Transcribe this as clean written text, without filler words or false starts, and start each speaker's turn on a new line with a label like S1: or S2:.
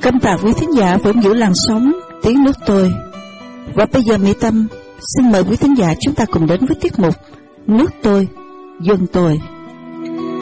S1: Câm Tạc quý thính giả vẫn giữ làn sóng tiếng nước tôi. Và bây giờ Mỹ Tâm xin mời quý thính giả chúng ta cùng đến với tiết mục Nước tôi, dân tôi.